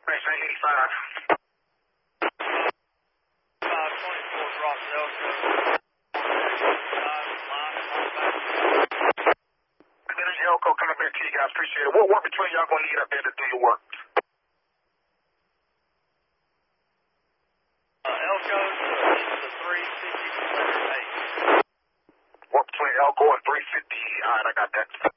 Thanks, 85. 524 across Elko. There's Elko coming back to you guys. Appreciate it. What work between y'all going to need up there to do your work? Elko to 350 to 8. Work between Elko and 350. All right, I got that.